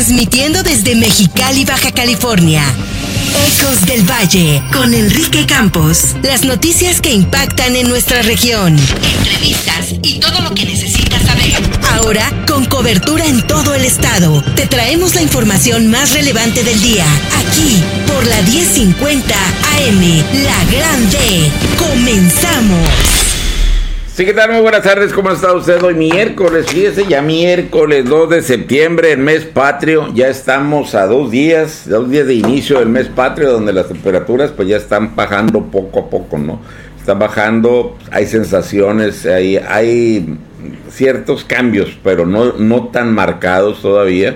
Transmitiendo desde Mexicali, Baja California. Ecos del Valle, con Enrique Campos. Las noticias que impactan en nuestra región. Entrevistas y todo lo que necesitas saber. Ahora, con cobertura en todo el estado, te traemos la información más relevante del día. Aquí, por la 1050 AM, La Gran D. ¡Comenzamos! Sí, ¿qué tal? Muy buenas tardes, ¿cómo está usted? Hoy miércoles, fíjese, ya miércoles 2 de septiembre, el mes patrio, ya estamos a 2 días de inicio del mes patrio, donde las temperaturas pues ya están bajando poco a poco, ¿no? Están bajando, hay sensaciones, hay ciertos cambios, pero no tan marcados todavía.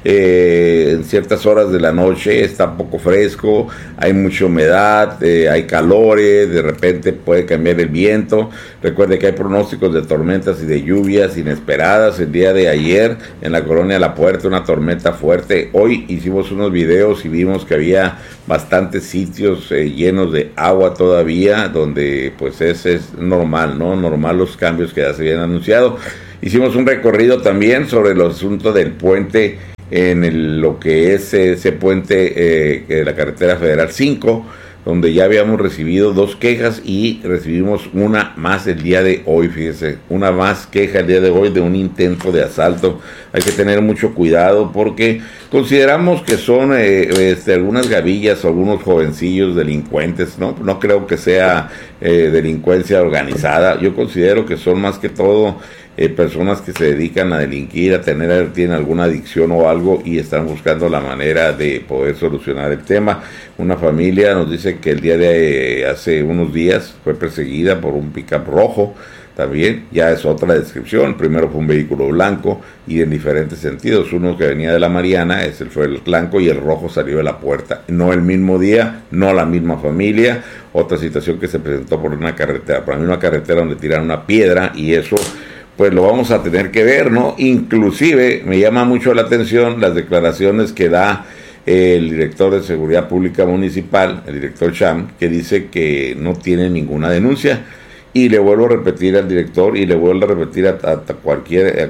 En ciertas horas de la noche está poco fresco, hay mucha humedad, hay calores, de repente puede cambiar el viento. Recuerde que hay pronósticos de tormentas y de lluvias inesperadas. El día de ayer en la colonia La Puerta una tormenta fuerte. Hoy hicimos unos videos y vimos que había bastantes sitios llenos de agua todavía, donde pues es normal, ¿no? Normal los cambios que ya se habían anunciado. Hicimos un recorrido también sobre el asunto del puente en lo que es ese puente de la carretera federal 5, donde ya habíamos recibido 2 quejas y recibimos una más el día de hoy, fíjese, una más queja el día de hoy de un intento de asalto. Hay que tener mucho cuidado porque consideramos que son algunas gavillas o algunos jovencillos delincuentes, ¿no? No creo que sea delincuencia organizada. Yo considero que son más que todo personas que se dedican a delinquir, tienen alguna adicción o algo y están buscando la manera de poder solucionar el tema. Una familia nos dice que el día de hace unos días fue perseguida por un pick-up rojo. También ya es otra descripción. Primero fue un vehículo blanco y en diferentes sentidos. Uno que venía de la Mariana, fue el blanco, y el rojo salió de La Puerta. No el mismo día, no la misma familia. Otra situación que se presentó por una carretera, por la misma carretera donde tiraron una piedra, y eso pues lo vamos a tener que ver, ¿no? Inclusive me llama mucho la atención las declaraciones que da el director de Seguridad Pública Municipal, el director Cham, que dice que no tiene ninguna denuncia. Y le vuelvo a repetir al director y le vuelvo a repetir a cualquier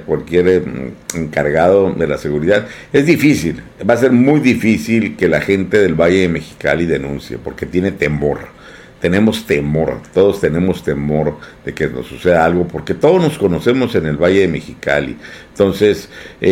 encargado de la seguridad. Es difícil, va a ser muy difícil que la gente del Valle de Mexicali denuncie, porque tiene temor. Tenemos temor, todos tenemos temor de que nos suceda algo, porque todos nos conocemos en el Valle de Mexicali. Entonces,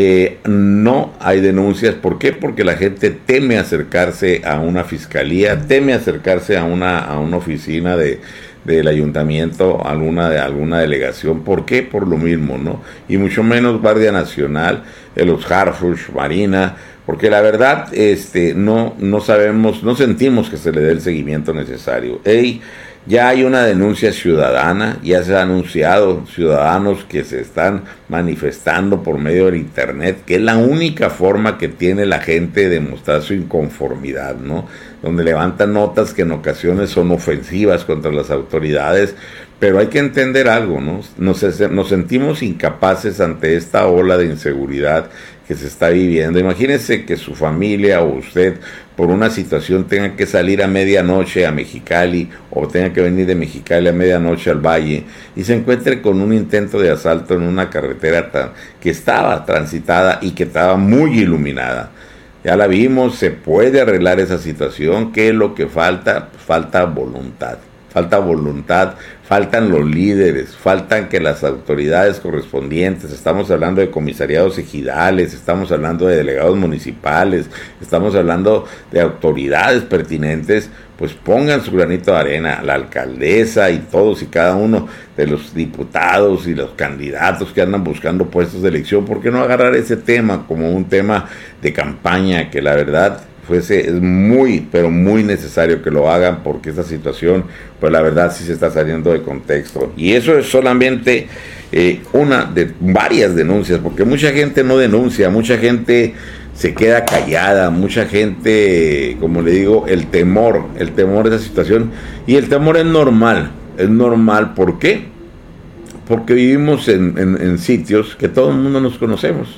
no hay denuncias. ¿Por qué? Porque la gente teme acercarse a una fiscalía, teme acercarse a una oficina del ayuntamiento, alguna delegación. ¿Por qué? Por lo mismo, ¿no? Y mucho menos Guardia Nacional, los Harfush, Marina, porque la verdad no sabemos, no sentimos que se le dé el seguimiento necesario. Ya hay una denuncia ciudadana, ya se ha anunciado ciudadanos que se están manifestando por medio del internet, que es la única forma que tiene la gente de mostrar su inconformidad, ¿no? Donde levantan notas que en ocasiones son ofensivas contra las autoridades. Pero hay que entender algo, ¿no? Nos sentimos incapaces ante esta ola de inseguridad que se está viviendo. Imagínese que su familia o usted, por una situación, tenga que salir a medianoche a Mexicali o tenga que venir de Mexicali a medianoche al Valle y se encuentre con un intento de asalto en una carretera que estaba transitada y que estaba muy iluminada. Ya la vimos, se puede arreglar esa situación. ¿Qué es lo que falta? Falta voluntad. Falta voluntad, faltan los líderes, faltan que las autoridades correspondientes, estamos hablando de comisariados ejidales, estamos hablando de delegados municipales, estamos hablando de autoridades pertinentes, pues pongan su granito de arena, la alcaldesa y todos y cada uno de los diputados y los candidatos que andan buscando puestos de elección. ¿Por qué no agarrar ese tema como un tema de campaña que la verdad es muy, pero muy necesario que lo hagan, porque esta situación, pues la verdad sí se está saliendo de contexto? Y eso es solamente una de varias denuncias, porque mucha gente no denuncia, mucha gente se queda callada, mucha gente, como le digo, el temor de esa situación, y el temor es normal, ¿por qué? Porque vivimos en sitios que todo el mundo nos conocemos.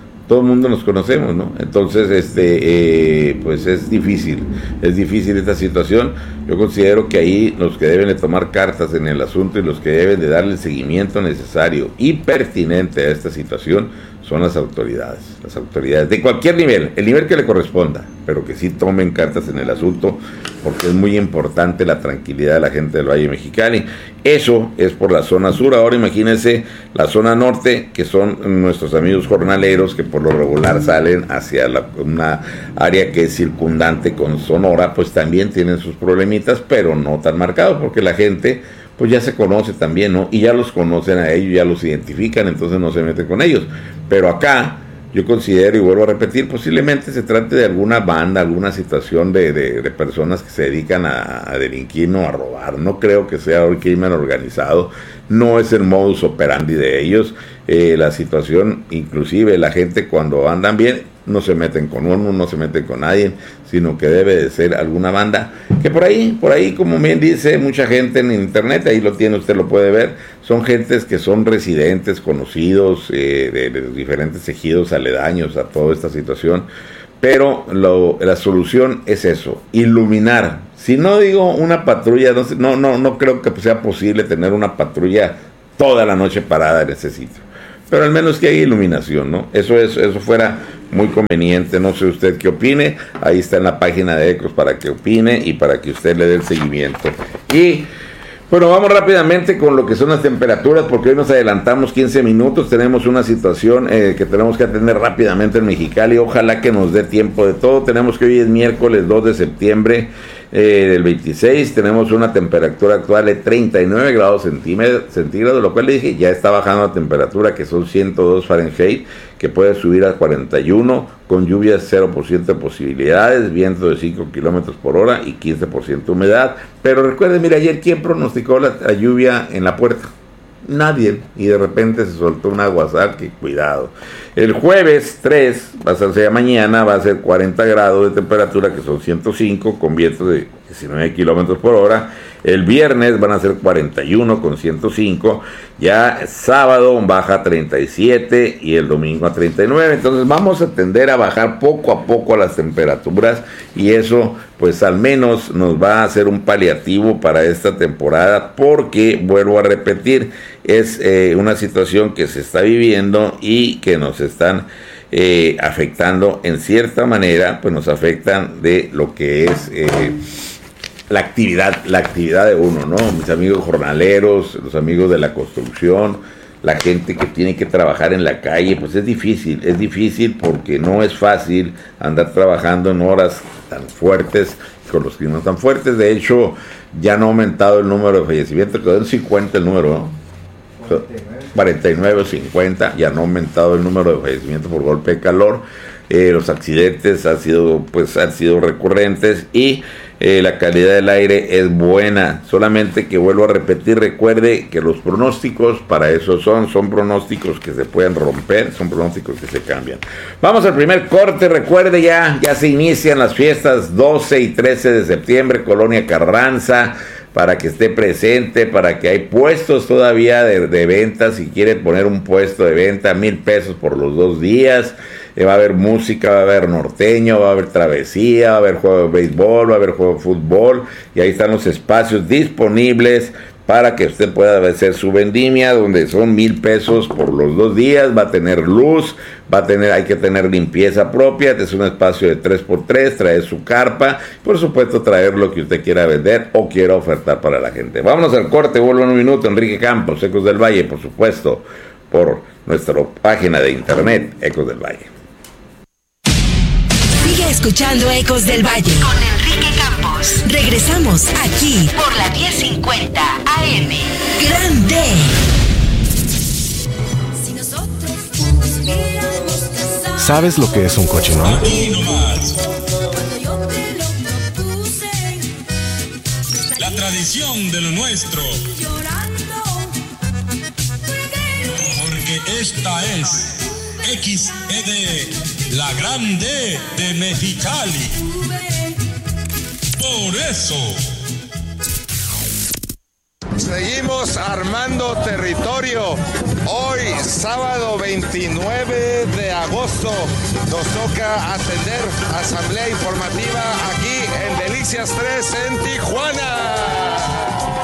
¿No? Entonces, pues es difícil esta situación. Yo considero que ahí los que deben de tomar cartas en el asunto y los que deben de darle el seguimiento necesario y pertinente a esta situación son las autoridades de cualquier nivel, el nivel que le corresponda, pero que sí tomen cartas en el asunto, porque es muy importante la tranquilidad de la gente del Valle de Mexicali. Eso es por la zona sur. Ahora imagínense la zona norte, que son nuestros amigos jornaleros, que por lo regular salen hacia una área que es circundante con Sonora, pues también tienen sus problemitas, pero no tan marcados, porque la gente pues ya se conoce también, ¿no? Y ya los conocen a ellos, ya los identifican, entonces no se meten con ellos. Pero acá, yo considero, y vuelvo a repetir, posiblemente se trate de alguna banda, alguna situación de personas que se dedican a delinquir o a robar. No creo que sea un crimen organizado, no es el modus operandi de ellos. La situación, inclusive la gente cuando andan bien, no se meten con uno, no se meten con nadie, sino que debe de ser alguna banda que por ahí, como bien dice mucha gente en internet, ahí lo tiene, usted lo puede ver, son gentes que son residentes, conocidos de diferentes ejidos aledaños a toda esta situación, pero la solución es eso, iluminar. Si no digo una patrulla, no creo que sea posible tener una patrulla toda la noche parada en ese sitio, pero al menos que haya iluminación, ¿no? Eso fuera muy conveniente. No sé usted qué opine, ahí está en la página de Ecos para que opine y para que usted le dé el seguimiento. Y bueno, vamos rápidamente con lo que son las temperaturas, porque hoy nos adelantamos 15 minutos, tenemos una situación que tenemos que atender rápidamente en Mexicali, ojalá que nos dé tiempo de todo. Tenemos que hoy es miércoles 2 de septiembre del 26, tenemos una temperatura actual de 39 grados centígrados, lo cual le dije, ya está bajando la temperatura, que son 102 Fahrenheit, que puede subir a 41, con lluvias 0% de posibilidades, viento de 5 kilómetros por hora y 15% humedad. Pero recuerden, mira, ayer, ¿quién pronosticó la lluvia en la puerta? Nadie, y de repente se soltó un aguacero, que cuidado. El jueves 3, o sea mañana, va a ser 40 grados de temperatura, que son 105, con vientos de 19 kilómetros por hora. El viernes van a ser 41 con 105, ya sábado baja a 37 y el domingo a 39, entonces vamos a tender a bajar poco a poco las temperaturas y eso pues al menos nos va a hacer un paliativo para esta temporada, porque vuelvo a repetir, es una situación que se está viviendo y que nos están afectando en cierta manera, pues nos afectan de lo que es la actividad de uno, ¿no? Mis amigos jornaleros, los amigos de la construcción, la gente que tiene que trabajar en la calle, pues es difícil porque no es fácil andar trabajando en horas tan fuertes, con los climas tan fuertes. De hecho, ya no ha aumentado el número de fallecimientos, quedó en 50 el número, ¿no? 49 o 50, ya no ha aumentado el número de fallecimientos por golpe de calor. Los accidentes han sido recurrentes y la calidad del aire es buena, solamente que vuelvo a repetir, recuerde que los pronósticos para eso son pronósticos que se pueden romper, son pronósticos que se cambian. Vamos al primer corte. Recuerde, ya se inician las fiestas 12 y 13 de septiembre, Colonia Carranza, para que esté presente, para que hay puestos todavía de venta. Si quiere poner un puesto de venta, 1,000 pesos por los 2 días. Va a haber música, va a haber norteño, va a haber travesía, va a haber juego de béisbol, va a haber juego de fútbol, y ahí están los espacios disponibles para que usted pueda hacer su vendimia, donde son 1,000 pesos por los 2 días, va a tener luz, hay que tener limpieza propia, es un espacio de 3x3, traer su carpa, por supuesto traer lo que usted quiera vender o quiera ofertar para la gente. Vámonos al corte, vuelvo en un minuto. Enrique Campos, Ecos del Valle, por supuesto, por nuestra página de internet, Ecos del Valle. Sigue escuchando Ecos del Valle con Enrique Campos. Regresamos aquí por la 1050 AM. Grande. ¿Sabes lo que es un cochinón? La tradición de lo nuestro. Porque esta es XED, la grande de Mexicali. Por eso seguimos armando territorio. Hoy, sábado 29 de agosto, nos toca atender asamblea informativa aquí en Delicias 3 en Tijuana.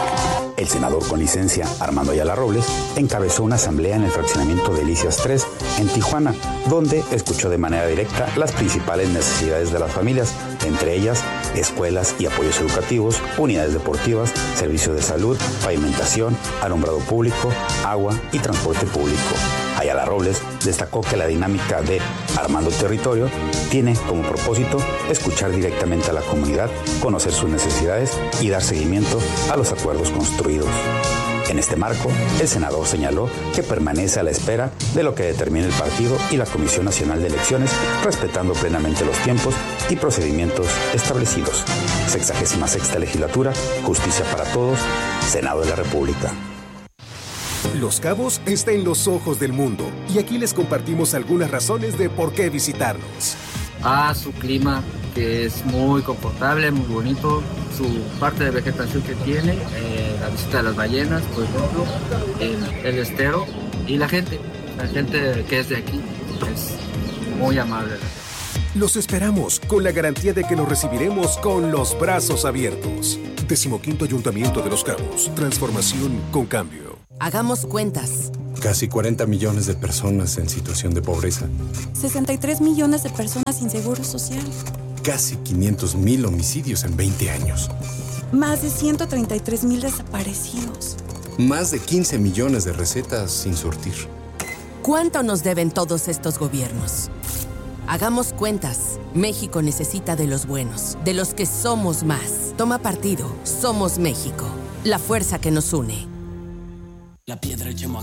El senador con licencia, Armando Ayala Robles, encabezó una asamblea en el fraccionamiento Delicias 3 en Tijuana, donde escuchó de manera directa las principales necesidades de las familias, entre ellas escuelas y apoyos educativos, unidades deportivas, servicios de salud, pavimentación, alumbrado público, agua y transporte público. Ayala Robles destacó que la dinámica de Armando Territorio tiene como propósito escuchar directamente a la comunidad, conocer sus necesidades y dar seguimiento a los acuerdos construidos. En este marco, el senador señaló que permanece a la espera de lo que determine el partido y la Comisión Nacional de Elecciones, respetando plenamente los tiempos y procedimientos establecidos. 66ª Legislatura, Justicia para Todos, Senado de la República. Los Cabos está en los ojos del mundo y aquí les compartimos algunas razones de por qué visitarnos. Su clima, que es muy confortable, muy bonito, su parte de vegetación que tiene, la visita de las ballenas, por ejemplo, el estero y la gente que es de aquí es muy amable. Los esperamos con la garantía de que los recibiremos con los brazos abiertos. 15º Ayuntamiento de Los Cabos. Transformación con cambio. Hagamos cuentas. Casi 40 millones de personas en situación de pobreza. 63 millones de personas sin seguro social. Casi 500,000 homicidios en 20 años. Más de 133,000 desaparecidos. Más de 15 millones de recetas sin surtir. ¿Cuánto nos deben todos estos gobiernos? Hagamos cuentas. México necesita de los buenos, de los que somos más. Toma partido. Somos México. La fuerza que nos une. La piedra llamó